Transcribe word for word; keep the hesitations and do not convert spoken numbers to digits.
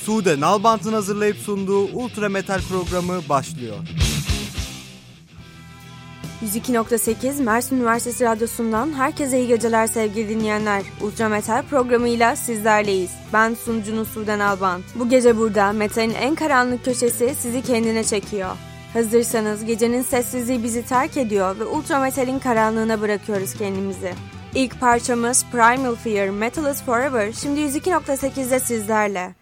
Sude Nalbant'ın hazırlayıp sunduğu Ultra Metal programı başlıyor. yüz iki nokta sekiz Mersin Üniversitesi Radyosu'ndan herkese iyi geceler sevgili dinleyenler. Ultra Metal programıyla sizlerleyiz. Ben sunucunuz Sude Nalbant. Bu gece burada metalin en karanlık köşesi sizi kendine çekiyor. Hazırsanız gecenin sessizliği bizi terk ediyor ve Ultra Metal'in karanlığına bırakıyoruz kendimizi. İlk parçamız Primal Fear, Metal is Forever, şimdi yüz iki nokta sekizde sizlerle.